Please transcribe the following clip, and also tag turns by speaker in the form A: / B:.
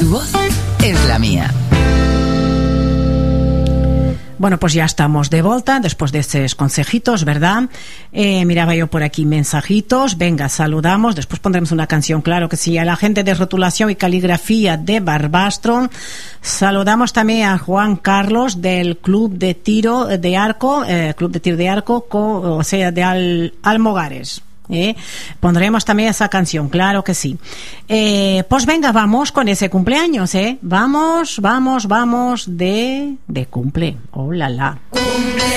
A: voz es la mía.
B: Bueno, pues ya estamos de vuelta después de estos consejitos, ¿verdad? Miraba yo por aquí mensajitos. Venga, saludamos. Después pondremos una canción, claro que sí. A la gente de rotulación y caligrafía de Barbastro. Saludamos también a Juan Carlos del Club de Tiro de Arco, o sea, de Almogares. Pondremos también esa canción, claro que sí. Pues venga, vamos con ese cumpleaños, vamos de cumple. Oh la la.